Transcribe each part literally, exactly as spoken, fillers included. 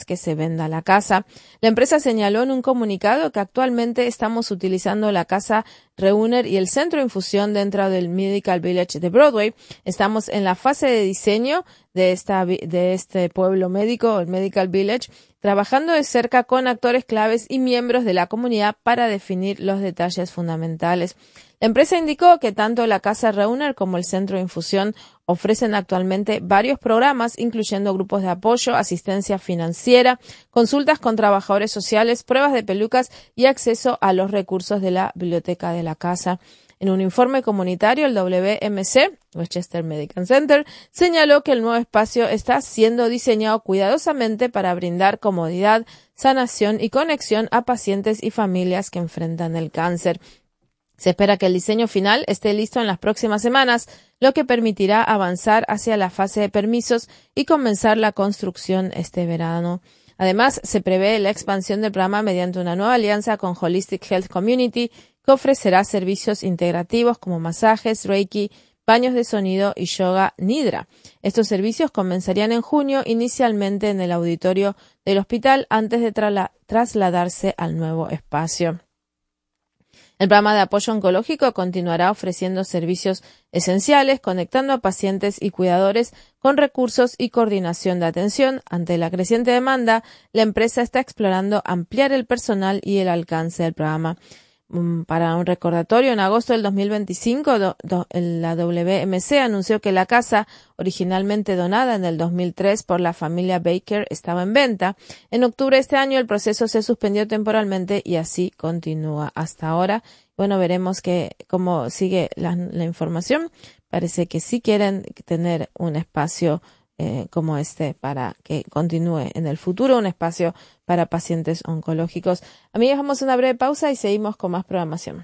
que se venda la casa. La empresa señaló en un comunicado que actualmente estamos utilizando la casa Reuner y el centro de infusión dentro del Medical Village de Broadway. Estamos en la fase de diseño de esta de este pueblo médico, el Medical Village, trabajando de cerca con actores claves y miembros de la comunidad para definir los detalles fundamentales. La empresa indicó que tanto la casa Reuner como el centro de infusión ofrecen actualmente varios programas, incluyendo grupos de apoyo, asistencia financiera, consultas con trabajadores sociales, pruebas de pelucas y acceso a los recursos de la biblioteca de la casa. En un informe comunitario, el W M C, Westchester Medical Center, señaló que el nuevo espacio está siendo diseñado cuidadosamente para brindar comodidad, sanación y conexión a pacientes y familias que enfrentan el cáncer. Se espera que el diseño final esté listo en las próximas semanas, lo que permitirá avanzar hacia la fase de permisos y comenzar la construcción este verano. Además, se prevé la expansión del programa mediante una nueva alianza con Holistic Health Community, que ofrecerá servicios integrativos como masajes, reiki, baños de sonido y yoga nidra. Estos servicios comenzarían en junio, inicialmente en el auditorio del hospital, antes de trasla- trasladarse al nuevo espacio. El programa de apoyo oncológico continuará ofreciendo servicios esenciales, conectando a pacientes y cuidadores con recursos y coordinación de atención. Ante la creciente demanda, la empresa está explorando ampliar el personal y el alcance del programa. Para un recordatorio, en agosto del dos mil veinticinco, do, do, la W M C anunció que la casa, originalmente donada en el dos mil tres por la familia Baker, estaba en venta. En octubre de este año, el proceso se suspendió temporalmente y así continúa hasta ahora. Bueno, veremos que cómo sigue la, la información. Parece que sí quieren tener un espacio Eh, como este para que continúe en el futuro, un espacio para pacientes oncológicos. Amigos, vamos a una breve pausa y seguimos con más programación.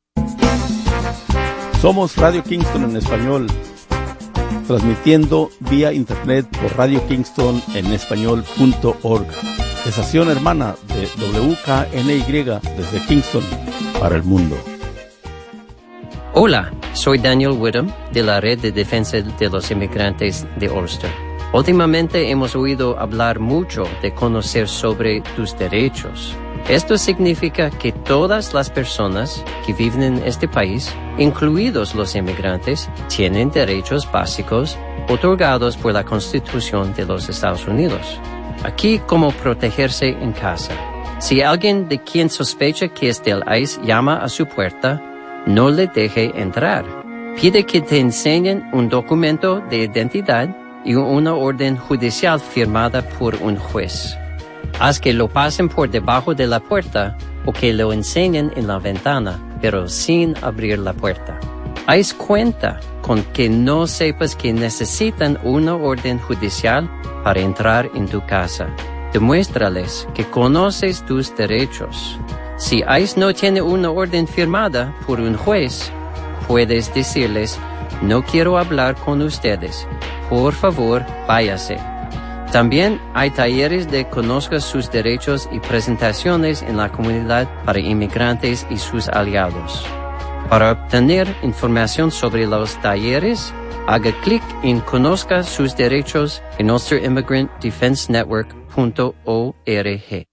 Somos Radio Kingston en español, transmitiendo vía internet por radio kingston en español punto org, estación hermana de W K N Y desde Kingston para el mundo. Hola, soy Daniel Whittam de la Red de Defensa de los Inmigrantes de Ulster. Últimamente hemos oído hablar mucho de conocer sobre tus derechos. Esto significa que todas las personas que viven en este país, incluidos los inmigrantes, tienen derechos básicos otorgados por la Constitución de los Estados Unidos. Aquí, cómo protegerse en casa. Si alguien de quien sospecha que es del I C E llama a su puerta, no le deje entrar. Pide que te enseñen un documento de identidad y una orden judicial firmada por un juez. Haz que lo pasen por debajo de la puerta o que lo enseñen en la ventana, pero sin abrir la puerta. Haz cuenta con que no sepas que necesitan una orden judicial para entrar en tu casa. Demuéstrales que conoces tus derechos. Si I C E no tiene una orden firmada por un juez, puedes decirles, no quiero hablar con ustedes. Por favor, váyase. También hay talleres de Conozca sus derechos y presentaciones en la comunidad para inmigrantes y sus aliados. Para obtener información sobre los talleres, haga clic en Conozca sus derechos en ulster immigrant defense network punto org.